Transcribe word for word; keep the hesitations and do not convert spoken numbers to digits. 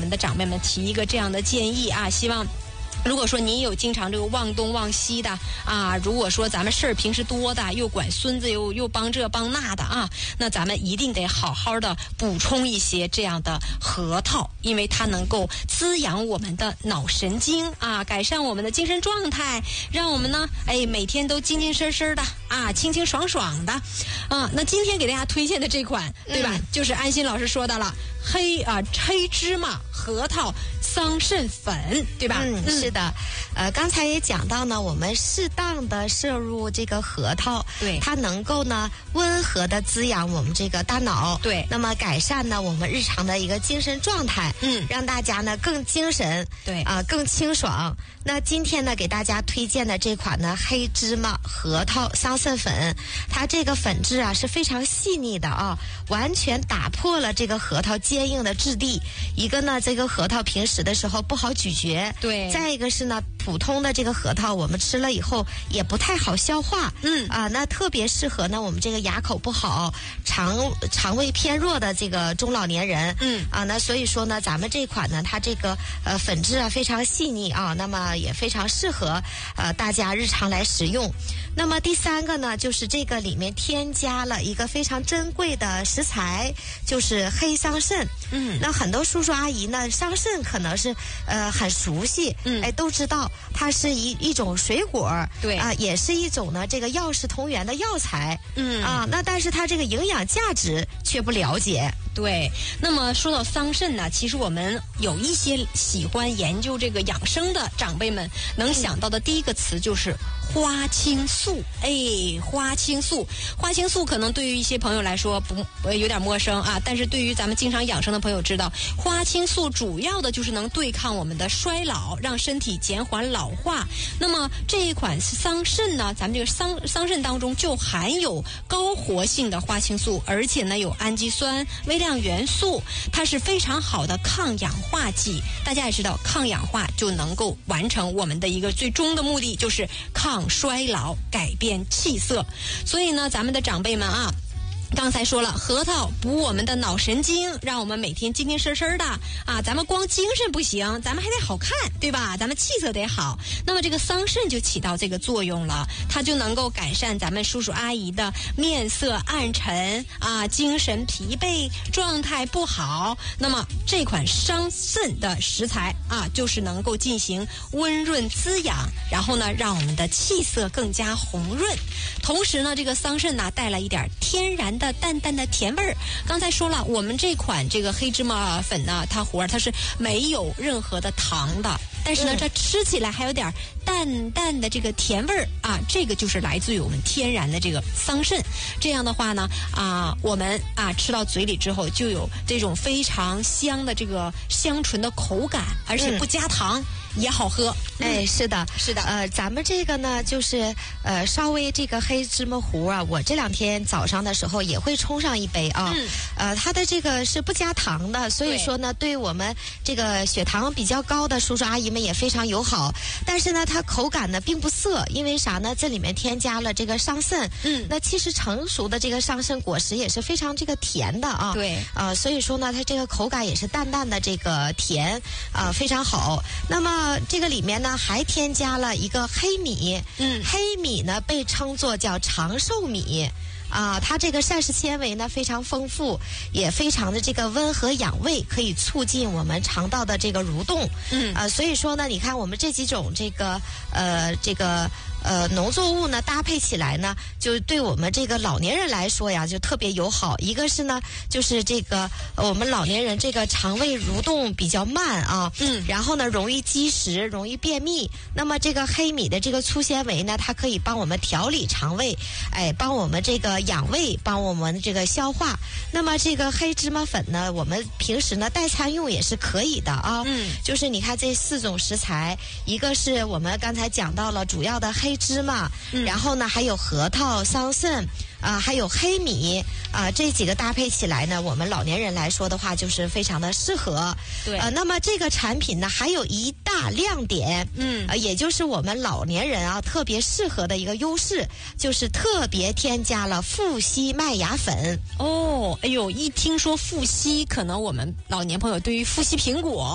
们的长辈们提一个这样的建议啊，希望如果说您有经常这个忘东忘西的啊，如果说咱们事儿平时多的，又管孙子又又帮这帮那的啊，那咱们一定得好好的补充一些这样的核桃，因为它能够滋养我们的脑神经啊，改善我们的精神状态，让我们呢哎每天都精精神神的啊，清清爽爽的啊。那今天给大家推荐的这款，对吧？嗯、就是安心老师说的了，黑啊黑芝麻核桃桑葚粉，对吧？ 嗯，是的。呃，刚才也讲到呢，我们适当的摄入这个核桃， 对， 它能够呢温和的滋养我们这个大脑， 对， 那么改善呢我们日常的一个精神状态， 嗯， 让大家呢更精神， 对啊、呃、更清爽。那今天呢给大家推荐的这款呢黑芝麻核桃桑葚粉，它这个粉质啊是非常细腻的啊，完全打破了这个核桃坚硬的质地。一个呢，这个核桃平时的时候不好咀嚼， 对， 再一个是呢，普通的这个核桃我们吃了以后也不太好消化， 嗯啊，那特别适合呢我们这个牙口不好、肠肠胃偏弱的这个中老年人， 嗯啊，那所以说呢，咱们这款呢，它这个呃粉质啊非常细腻啊，那么也非常适合呃大家日常来食用。那么第三个呢，就是这个里面添加了一个非常珍贵的食材，就是黑桑葚。 嗯， 那很多叔叔阿姨呢，桑葚可能是呃很熟悉， 嗯， 哎，都知道它是一一种水果， 对啊、呃，也是一种呢这个药食同源的药材， 嗯啊，那但是它这个营养价值却不了解。 对，那么说到桑葚呢，其实我们有一些喜欢研究这个养生的长辈们能想到的第一个词就是花青素。哎，花青素，花青素可能对于一些朋友来说不呃有点陌生啊，但是对于咱们经常养生的朋友知道，花青素主要的就是能对抗我们的衰老，让身体减缓老化。那么这一款桑葚呢，咱们这个桑桑葚当中就含有高活性的花青素，而且呢有氨基酸、微量元素，它是非常好的抗氧化剂。大家也知道，抗氧化就能够完成我们的一个最终的目的，就是抗衰老、改变气色。所以呢，咱们的长辈们啊，刚才说了，核桃补我们的脑神经，让我们每天精精神神的啊！咱们光精神不行，咱们还得好看，对吧？咱们气色得好。那么这个桑葚就起到这个作用了，它就能够改善咱们叔叔阿姨的面色暗沉啊，精神疲惫，状态不好。那么这款桑葚的食材啊，就是能够进行温润滋养，然后呢，让我们的气色更加红润。同时呢，这个桑葚呢带来一点天然的淡淡的甜味儿。刚才说了，我们这款这个黑芝麻粉呢，它糊儿它是没有任何的糖的，但是呢， 嗯、 这吃起来还有点淡淡的这个甜味儿啊，这个就是来自于我们天然的这个桑葚。这样的话呢，啊，我们啊吃到嘴里之后，就有这种非常香的这个香醇的口感，而且不加糖。嗯也好喝。 哎，是的， 是的。 呃，咱们这个呢，就是呃，稍微这个黑芝麻糊啊，我这两天早上的时候也会冲上一杯啊。 嗯。 呃，它的这个是不加糖的，所以说呢，对我们这个血糖比较高的叔叔阿姨们也非常友好。但是呢，它口感呢并不涩，因为啥呢？这里面添加了这个桑葚。 嗯。 那其实成熟的这个桑葚果实也是非常这个甜的啊。 对。 呃，所以说呢，它这个口感也是淡淡的这个甜啊、呃，非常好。那么这个里面呢还添加了一个黑米。 嗯。 黑米呢被称作叫长寿米。啊，它这个膳食纤维呢非常丰富，也非常的这个温和养胃，可以促进我们肠道的这个蠕动。 嗯， 啊，所以说呢，你看我们这几种这个呃这个呃农作物呢搭配起来呢，就对我们这个老年人来说呀，就特别友好。一个是呢，就是这个我们老年人这个肠胃蠕动比较慢啊， 嗯， 然后呢容易积食，容易便秘。那么这个黑米的这个粗纤维呢，它可以帮我们调理肠胃，哎，帮我们这个养胃，帮我们这个消化。那么这个黑芝麻粉呢，我们平时呢代餐用也是可以的啊。 嗯， 就是你看这四种食材，一个是我们刚才讲到了主要的黑芝麻， 嗯、 然后呢还有核桃、桑葚啊、呃，还有黑米啊、呃，这几个搭配起来呢，我们老年人来说的话，就是非常的适合。 对。 呃，那么这个产品呢，还有一大亮点， 嗯， 呃，也就是我们老年人啊特别适合的一个优势，就是特别添加了富硒麦芽粉。 哦，哎呦，一听说富硒，可能我们老年朋友对于富硒苹果